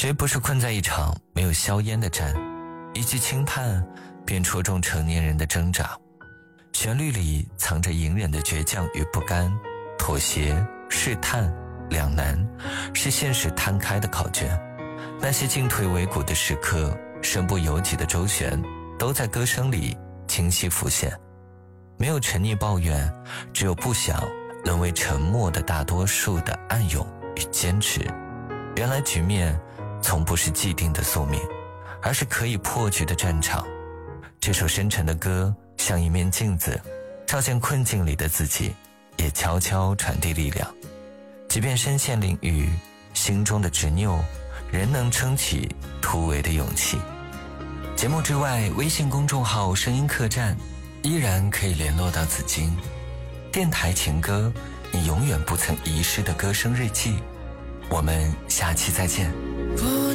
谁不是困在一场没有硝烟的战，一句轻叹便戳中成年人的挣扎。旋律里藏着隐忍的倔强与不甘，妥协、试探、两难，是现实摊开的考卷。那些进退维谷的时刻，身不由己的周旋，都在歌声里清晰浮现。没有沉溺抱怨，只有不想沦为沉默的大多数的暗涌与坚持。原来局面从不是既定的宿命，而是可以破局的战场。这首深沉的歌像一面镜子，照见困境里的自己，也悄悄传递力量。即便身陷囹圄，心中的执拗仍能撑起突围的勇气。节目之外，微信公众号声音客栈依然可以联络到紫金。电台情歌，你永远不曾遗失的歌声日记。我们下期再见。